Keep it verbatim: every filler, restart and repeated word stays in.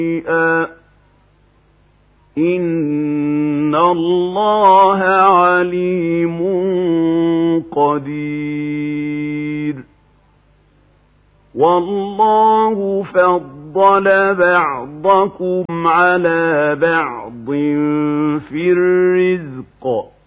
شيئا إن الله عليم قدير والله فضل بعضكم على بعض في الرزق